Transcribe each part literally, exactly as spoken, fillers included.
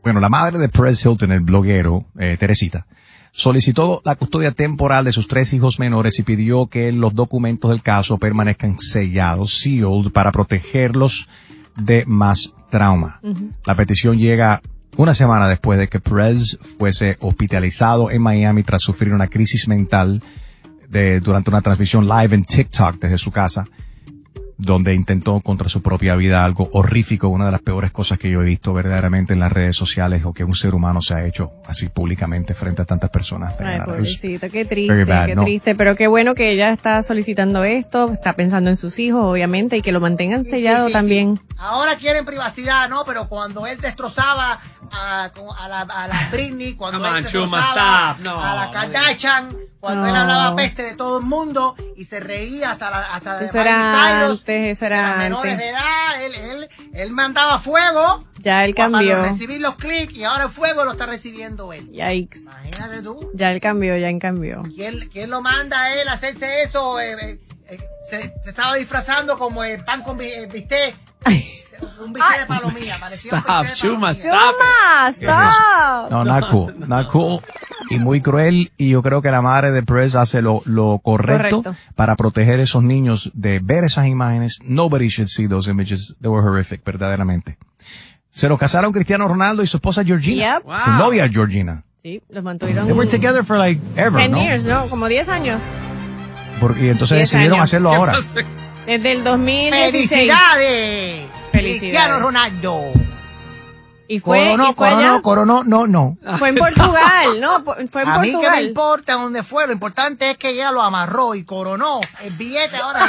bueno, la madre de Perez Hilton, el bloguero, eh, Teresita, solicitó la custodia temporal de sus tres hijos menores y pidió que los documentos del caso permanezcan sellados, sealed, para protegerlos de más trauma. Uh-huh. La petición llega una semana después de que Perez fuese hospitalizado en Miami tras sufrir una crisis mental de, durante una transmisión live en TikTok desde su casa, donde intentó contra su propia vida, algo horrífico, una de las peores cosas que yo he visto verdaderamente en las redes sociales, o que un ser humano se ha hecho así públicamente frente a tantas personas. Ay, pobrecito, qué triste, bad, qué ¿no? triste, pero qué bueno que ella está solicitando esto, está pensando en sus hijos, obviamente, y que lo mantengan sellado sí, sí, también. Sí. Ahora quieren privacidad, ¿no? Pero cuando él destrozaba a, a, la, a la Britney, cuando Come él destrozaba on, no, a la Kardashian, cuando no. él hablaba peste de todo el mundo y se reía hasta la hasta eso de era Cyrus, antes, eso era de menores antes. de edad, él, él, él mandaba fuego. Ya él cambió. Para recibir los clics y ahora el fuego lo está recibiendo él. Yikes. Imagínate tú. Ya él cambió, ya él cambió. ¿Quién, quién lo manda a él a hacerse eso? Eh, eh, eh, se, se estaba disfrazando como el pan con eh, bistec. Un bistec de palomilla. Stop, Chuma, stop. Chuma, stop. No, not cool, not cool. Y muy cruel, y yo creo que la madre de Perez hace lo, lo correcto, correcto para proteger a esos niños de ver esas imágenes. Nobody should see those images. They were horrific, verdaderamente. Se lo casaron Cristiano Ronaldo y su esposa Georgina. Yep. Wow. Su novia Georgina. Sí, los mantuvieron. They were together for like ever, ten ¿no? years, ¿no? Como diez años. Porque, y entonces decidieron años. hacerlo ahora. Desde el dos mil dieciséis. ¡Felicidades! Felicidades. Cristiano Ronaldo. Y fue, coronó, y fue coronó, allá. coronó, no, no. Fue en Portugal, no, fue en a Portugal. A mí que me importa dónde fue, lo importante es que ella lo amarró y coronó el billete ahora.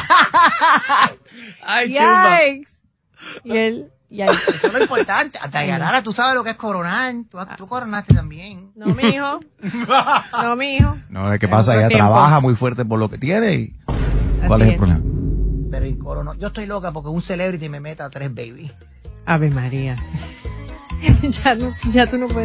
Ay, Chuma. Y él, y ahí. Eso es lo importante. Dayanara, tú sabes lo que es coronar. Tú, tú coronaste también. No, mi hijo. No, mi hijo. No, ¿qué pasa? Ella tiempo. trabaja muy fuerte por lo que tiene. Y ¿cuál Así es el problema? Pero en coronó. Yo estoy loca porque un celebrity me meta a tres baby. Ave María. ya, no, ya tú no puedes.